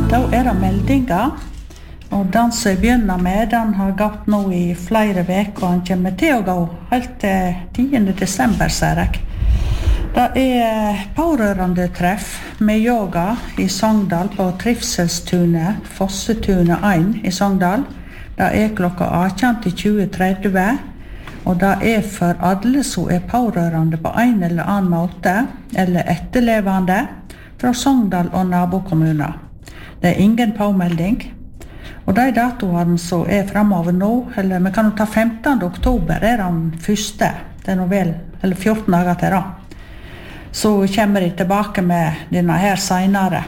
Da det meldinger, og den som jeg begynner med, den har gått nå I flere veker, og han kommer til å gå helt til 10. desember, ser jeg. Det pårørende treff med yoga I Sogndal på Trivselstunet, Fossetunet 1 I Sogndal. Det klokka 18 til 20:30, og det for alle som pårørende på en eller annen måte, eller etterlevende, fra Sogndal og nabokommuner. Det ingen påmelding. Og de datoene som fremover nå, eller vi kan jo ta 15. oktober, den første, det nå vel, eller 14 dager til da. Så kommer de tilbake med denne her senere.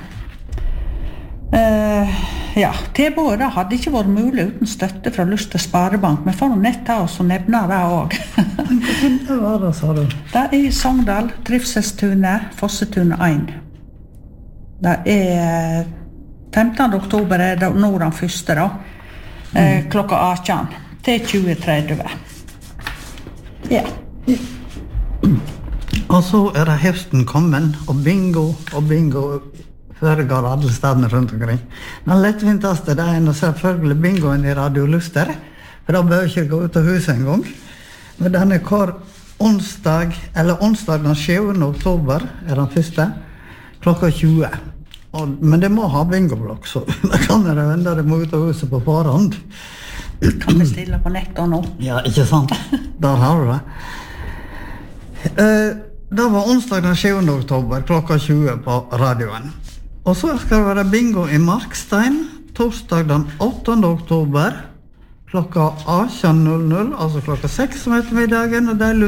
Ja, tilbudet hadde ikke vært mulig uten støtte fra Luster Sparebank, men for å nett av oss og nevne det også. Hva var det, sa du? Det I Sogndal, Trivselstunet, Fossetunet 1. Det 15. oktober det nå den første da, klokka 18 til 20:30. Ja. Og så det høsten kommet, og bingo foregår alle stedene rundt omkring. Den lettvinteste det nå selvfølgelig bingoen I Radio Luster, for da bør ikke gå ut av huset en gang. Men den hver onsdag den 7. oktober den første, klokka 20. Men det må ha bingoblokk, så da kan det vende det må ut av huset på forhånd. Kan bestille på nettet nå. Ja, ikke sant? Der har du det. Det var onsdag den 7. oktober, klokka 20 på radioen. Og så skal det være bingo I Markstein, torsdag den 8. oktober, klokka 18:00, altså klokka 6 om ettermiddagen, og det